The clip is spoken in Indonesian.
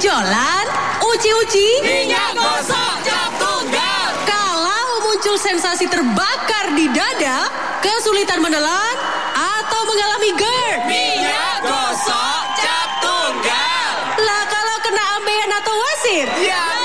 Benjolan, uci-uci, minyak gosok cap tunggal. Kalau muncul sensasi terbakar di dada, kesulitan menelan, atau mengalami GERD, Minyak gosok cap tunggal. Lah kalau kena ambeien atau wasir, Ya